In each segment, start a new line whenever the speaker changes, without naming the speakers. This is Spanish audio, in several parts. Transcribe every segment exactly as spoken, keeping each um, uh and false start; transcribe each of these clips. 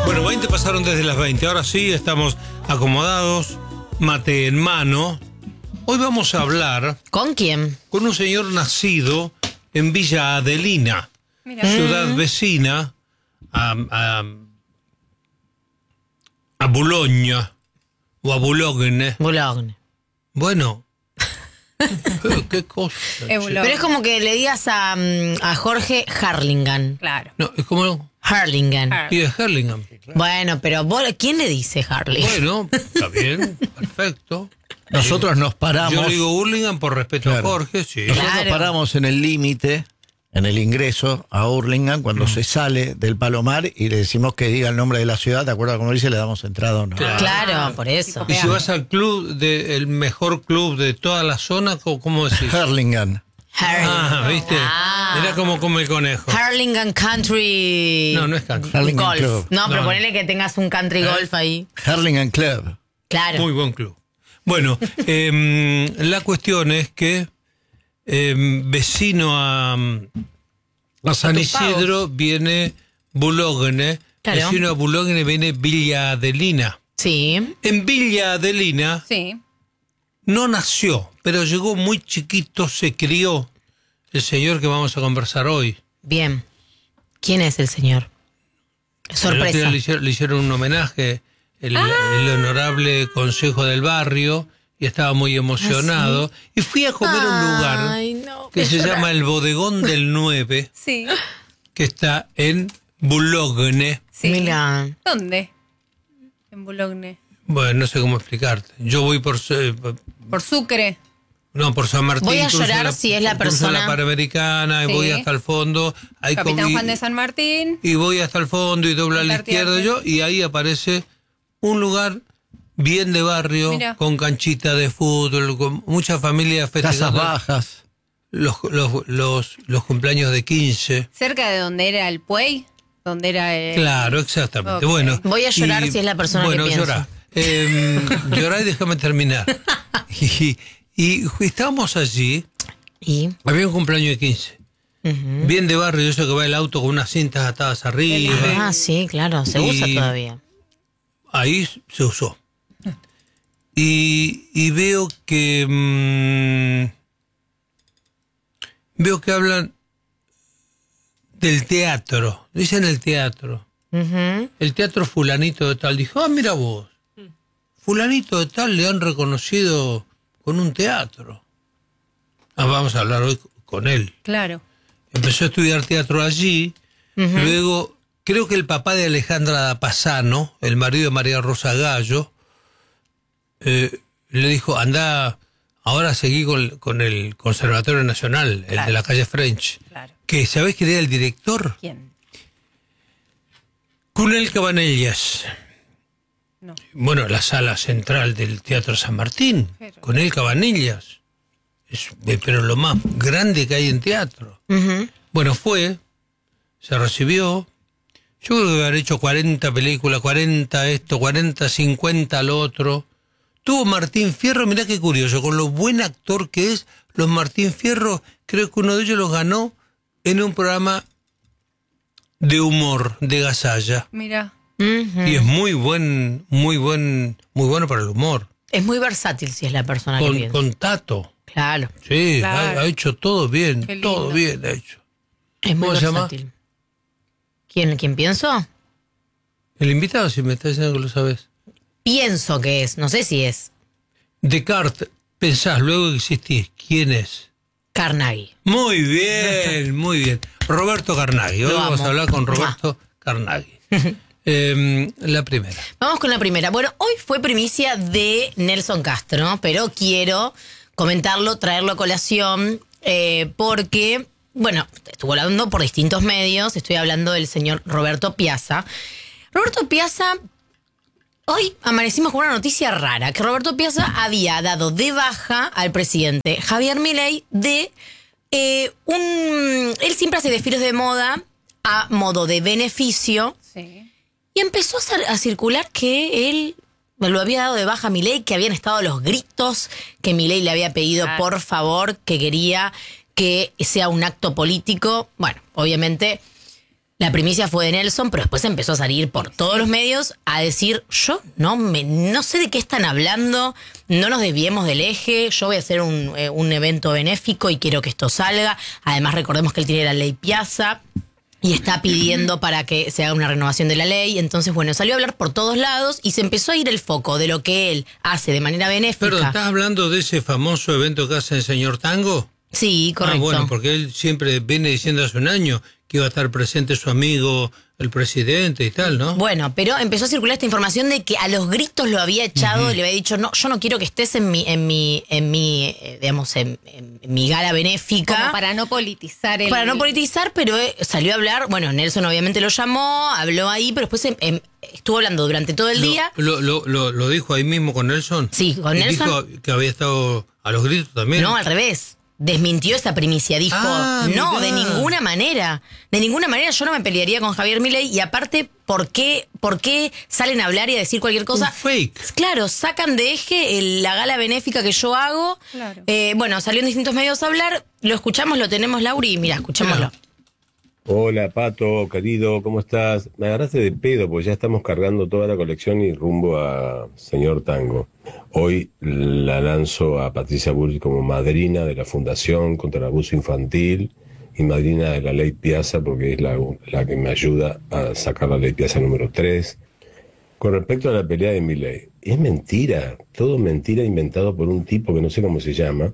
Bueno, veinte pasaron desde las veinte. Ahora sí, estamos acomodados, mate en mano. Hoy vamos a hablar...
¿Con quién?
Con un señor nacido en Villa Adelina, Mira. ciudad mm. vecina a, a, a Boulogne o a Boulogne.
Boulogne.
Bueno... ¿Qué cosa?
Pero es como que le digas a, a Jorge Harlingan.
Claro.
No, es como...
Harlingan.
Y es Harlingan.
Claro. Bueno, pero vos, ¿quién le dice Harlingan?
Bueno, está bien, perfecto.
Nosotros nos paramos.
Yo digo Hurlingham por respeto
claro.
a Jorge, sí.
Nosotros
Claro.
paramos en el límite, en el ingreso a Hurlingham, cuando mm. se sale del Palomar y le decimos que diga el nombre de la ciudad, ¿de acuerdo a cómo dice? Le damos entrada o no.
Claro, claro por eso.
Y si vas al club, de, el mejor club de toda la zona, ¿cómo decís?
Hurlingham.
Ah, ¿viste?
Ah.
Era como come el conejo.
Harlingan Country.
No, no es country.
Hurlingham
Golf.
Club.
No, pero
No.
ponele que tengas un country
¿Eh?
golf ahí.
Hurlingham Club.
Claro.
Muy buen club. Bueno, eh, la cuestión es que eh, vecino a, a San Isidro viene Boulogne,
Claro.
vecino a Boulogne viene Villa Adelina.
Sí.
En Villa Adelina
Sí.
no nació, pero llegó muy chiquito, se crió el señor que vamos a conversar hoy.
Bien. ¿Quién es el señor?
El
Sorpresa.
otro día Le hicieron, le hicieron un homenaje, el,
Ah.
el honorable consejo del barrio, y estaba muy emocionado.
¿Ah, sí?
Y fui a comer a un lugar
Ay, no,
que
voy a
se
llorar.
llama el Bodegón del nueve,
Sí.
que está en Boulogne.
Sí.
Mira.
¿Dónde? En Boulogne.
Bueno, no sé cómo explicarte. Yo voy por... eh,
Por Sucre.
No, por San Martín.
Voy a
cruzo
llorar si es la
cruzo
persona-
la Panamericana y
Sí.
voy hasta el fondo. Ahí
Capitán
comí-
Juan de San Martín.
Y voy hasta el fondo y doblo a la
Antártida.
izquierda yo, y ahí aparece un lugar bien de barrio,
Mira.
con canchita de fútbol, con mucha familia
Casas
festejando
bajas.
los, los, los, los cumpleaños de quince.
Cerca de donde era el Puey. Donde era el...
Claro, exactamente.
Ok.
Bueno,
Voy a llorar si es la persona que
bueno,
pienso.
Llorá. Eh, llorá y déjame terminar. Y, y estábamos allí,
Y.
había un cumpleaños de quince.
Ujú.
Bien de barrio, eso que va el auto con unas cintas atadas arriba.
Ah, sí, claro. Se
Y-
usa todavía.
Ahí se usó. Y, y veo que mmm, veo que hablan del teatro. Dicen el teatro.
Ujú.
El teatro fulanito de tal. Dijo, ah, mira vos. Fulanito de tal le han reconocido con un teatro. Ah, vamos a hablar hoy con él.
Claro.
Empezó a estudiar teatro allí.
Ujú.
Luego, creo que el papá de Alejandra Pasano, el marido de María Rosa Gallo, eh, le dijo, anda, ahora seguí con, con el Conservatorio Nacional, el
Claro.
de la calle French.
Claro.
Que, ¿sabés quién era el director?
¿Quién?
Cunel Cabanellas.
No.
Bueno, la sala central del Teatro San Martín.
Pero-
Cunel Cabanellas. Es, eh, pero lo más grande que hay en teatro.
Ujú.
Bueno, fue, se recibió. Yo creo que debe haber hecho cuarenta películas, cuarenta esto, cuarenta, cincuenta lo otro. Tuvo Martín Fierro, mirá qué curioso, con lo buen actor que es, los Martín Fierro, creo que uno de ellos los ganó en un programa de humor de Gasalla.
Mira.
Ujú.
Y es muy buen, muy buen, muy bueno para el humor.
Es muy versátil si es la persona que
Con,
piensa.
con Tato.
Claro.
Sí,
Claro.
ha, ha hecho todo bien,
Qué lindo.
todo bien ha hecho.
Es muy
¿Cómo se llama?
versátil. ¿Quién, ¿Quién pienso?
El invitado, si me está diciendo que lo sabes.
Pienso que es. No sé si es
Descartes, pensás, luego existís. ¿Quién es?
Carnaghi.
Muy bien, muy bien. Roberto Carnaghi. Hoy
Lo
vamos
amo.
a hablar con Roberto Carnaghi. Eh, la primera.
Vamos con la primera. Bueno, hoy fue primicia de Nelson Castro, pero quiero comentarlo, traerlo a colación, eh, porque, bueno, estuvo hablando por distintos medios, estoy hablando del señor Roberto Piazza. Roberto Piazza, hoy amanecimos con una noticia rara, que Roberto Piazza había dado de baja al presidente Javier Milei de eh, un... Él siempre hace desfiles de moda a modo de beneficio.
Sí.
Y empezó a, cir- a circular que él lo había dado de baja a Milei, que habían estado los gritos, que Milei le había pedido
Claro.
por favor, que quería que sea un acto político. Bueno, obviamente La primicia fue de Nelson, pero después empezó a salir por todos los medios a decir, yo no me no sé de qué están hablando, no nos desviemos del eje, yo voy a hacer un, eh, un evento benéfico y quiero que esto salga. Además, recordemos que él tiene la ley Piazza y está pidiendo para que se haga una renovación de la ley. Entonces, bueno, salió a hablar por todos lados y se empezó a ir el foco de lo que él hace de manera benéfica.
Pero, ¿estás hablando de ese famoso evento que hace el señor Tango?
Sí, correcto.
Ah, bueno, porque él siempre viene diciendo hace un año que iba a estar presente su amigo, el presidente y tal, ¿no?
Bueno, pero empezó a circular esta información de que a los gritos lo había echado uh-huh. y le había dicho, no, yo no quiero que estés en mi, en mi, en mi, eh, digamos, en, en mi gala benéfica.
Como para no politizar el...
Para no politizar, pero eh, salió a hablar, bueno, Nelson obviamente lo llamó, habló ahí, pero después em, em, estuvo hablando durante todo el
lo,
día.
Lo, lo, lo, ¿Lo dijo ahí mismo con Nelson?
Sí, con
¿Y
Nelson.
dijo que había estado a los gritos también?
No, al revés. Desmintió esa primicia, dijo,
ah,
no,
mirá.
de ninguna manera, de ninguna manera yo no me pelearía con Javier Milei y aparte, ¿por qué, por qué salen a hablar y a decir cualquier cosa?
Un fake.
Claro, sacan de eje el, la gala benéfica que yo hago.
Claro.
Eh, bueno, salió en distintos medios a hablar, lo escuchamos, lo tenemos, Lauri, mira, escuchémoslo.
Claro.
Hola, Pato, querido, ¿cómo estás? Me agarraste de pedo, porque ya estamos cargando toda la colección y rumbo a Señor Tango. Hoy la lanzo a Patricia Bullrich como madrina de la Fundación contra el Abuso Infantil y madrina de la Ley Piazza, porque es la, la que me ayuda a sacar la Ley Piazza número tres. Con respecto a la pelea de Milei, es mentira, todo mentira inventado por un tipo que no sé cómo se llama,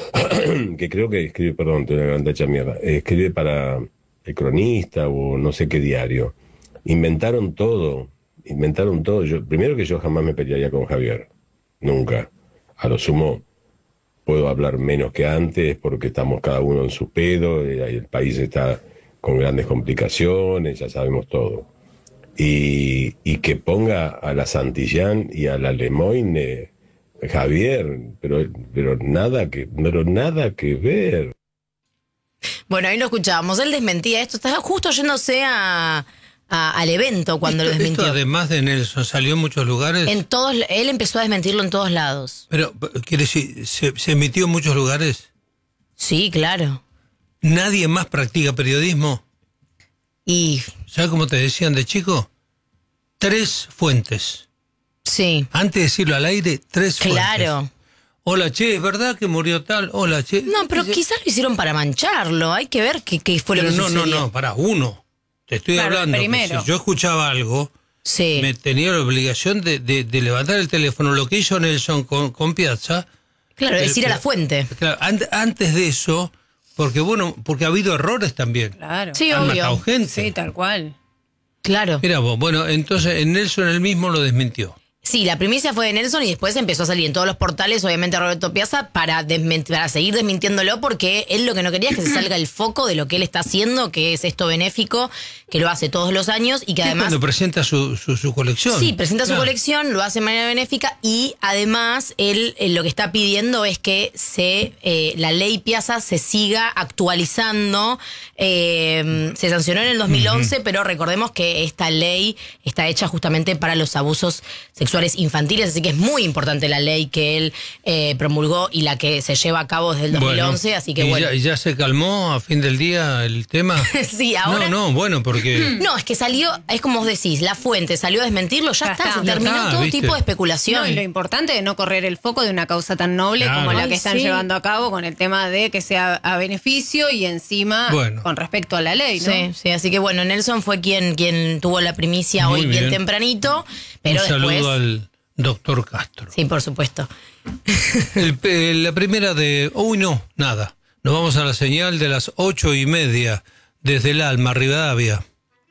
que creo que escribe, perdón, te voy a levantar hecha mierda, escribe para El Cronista o no sé qué diario. Inventaron todo, inventaron todo. Yo, primero que yo jamás me pelearía con Javier, nunca. A lo sumo puedo hablar menos que antes porque estamos cada uno en su pedo, y el país está con grandes complicaciones, ya sabemos todo. Y, y que ponga a la Santillán y a la Lemoyne, Javier, pero, pero nada que, pero nada que ver.
Bueno, ahí lo escuchábamos, él desmentía esto, estaba justo yéndose a, a, al evento cuando
esto,
lo desmintió.
Esto además de Nelson, ¿salió en muchos lugares?
En todos, él empezó a desmentirlo en todos lados.
Pero, ¿quiere decir, se, se emitió en muchos lugares?
Sí, claro.
¿Nadie más practica periodismo?
Y...
¿Sabes cómo te decían de chico? Tres fuentes.
Sí.
Antes de decirlo al aire, tres fuentes.
Claro.
Hola, che, ¿es verdad que murió tal? Hola, che.
No, pero quizás lo hicieron para mancharlo. Hay que ver qué, qué fue
pero
lo que
no,
sucedió.
No, no, no, para uno. Te estoy
claro,
hablando.
primero.
Si yo escuchaba algo,
sí.
me tenía la obligación de, de, de levantar el teléfono. Lo que hizo Nelson con, con Piazza.
Claro,
eh,
decir a la fuente.
Claro, an, antes de eso, porque bueno, porque ha habido errores también.
Claro.
Sí,
Han
obvio.
matado gente.
Sí, tal cual.
Claro.
Mira vos, bueno, entonces Nelson él mismo lo desmintió.
Sí, la primicia fue de Nelson y después empezó a salir en todos los portales, obviamente Roberto Piazza, para, para seguir desmintiéndolo, porque él lo que no quería es que se salga el foco de lo que él está haciendo, que es esto benéfico, que lo hace todos los años y que
Es
además...
cuando presenta su, su, su colección.
Sí, presenta
Claro.
su colección, lo hace de manera benéfica y además él eh, lo que está pidiendo es que se eh, la ley Piazza se siga actualizando. Eh, se sancionó en el dos mil once, uh-huh. pero recordemos que esta ley está hecha justamente para los abusos sexuales infantiles, así que es muy importante la ley que él eh, promulgó y la que se lleva a cabo desde el dos mil once,
bueno,
así que
¿y
bueno.
Ya, ¿Ya se calmó a fin del día el tema?
Sí, ahora...
No, no, bueno, porque...
No, es que salió, es como vos decís, la fuente salió a desmentirlo, ya,
Ya
está,
está.
se
Ya
terminó
está,
todo
¿viste?
tipo de especulación.
No, y lo importante es no correr el foco de una causa tan noble
Claro.
como la
Ay,
que están
sí.
llevando a cabo con el tema de que sea a beneficio y encima
Bueno.
con respecto a la ley, ¿no?
Sí, sí, así que bueno, Nelson fue quien, quien tuvo la primicia
Muy
hoy bien.
bien.
tempranito, pero
Un saludo
después...
al doctor Castro.
Sí, por supuesto.
El, eh, la primera de... Uy, no, nada. Nos vamos a la señal de las ocho y media desde el Alma, Rivadavia.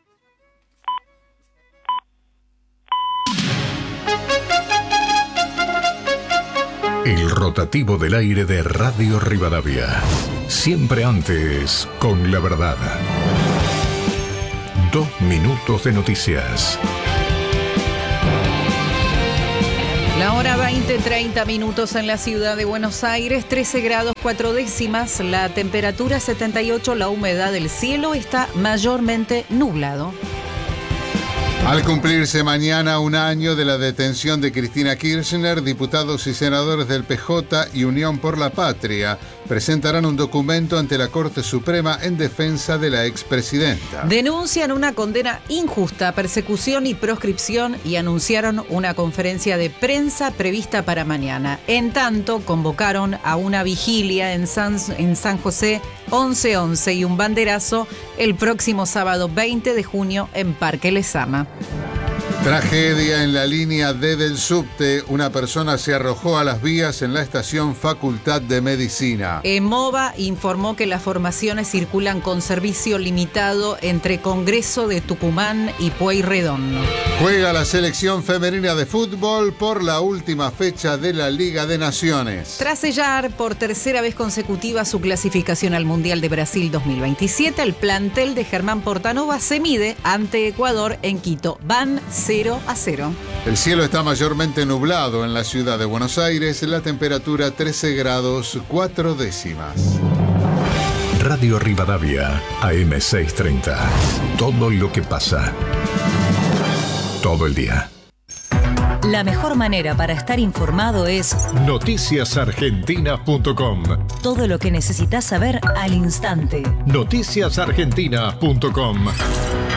El rotativo del aire de Radio Rivadavia. Siempre antes, con la verdad. Dos minutos de noticias.
La hora veinte, treinta minutos en la ciudad de Buenos Aires, trece grados cuatro décimas, la temperatura setenta y ocho, la humedad del cielo está mayormente nublado.
Al cumplirse mañana un año de la detención de Cristina Kirchner, diputados y senadores del P J y Unión por la Patria presentarán un documento ante la Corte Suprema en defensa de la expresidenta.
Denuncian una condena injusta, persecución y proscripción y anunciaron una conferencia de prensa prevista para mañana. En tanto, convocaron a una vigilia en San, en San José once once y un banderazo el próximo sábado veinte de junio en Parque Lezama.
Tragedia en la línea D del subte. Una persona se arrojó a las vías en la estación Facultad de Medicina.
EMOVA informó que las formaciones circulan con servicio limitado entre Congreso de Tucumán y Pueyrredón.
Juega la selección femenina de fútbol por la última fecha de la Liga de Naciones.
Tras sellar por tercera vez consecutiva su clasificación al Mundial de Brasil dos mil veintisiete, el plantel de Germán Portanova se mide ante Ecuador en Quito. Van cero a cero.
El cielo está mayormente nublado en la ciudad de Buenos Aires. La temperatura trece grados cuatro décimas.
Radio Rivadavia, A M seiscientos treinta. Todo lo que pasa. Todo el día.
La mejor manera para estar informado es
noticias argentinas punto com.
Todo lo que necesitas saber al instante.
noticias argentinas punto com.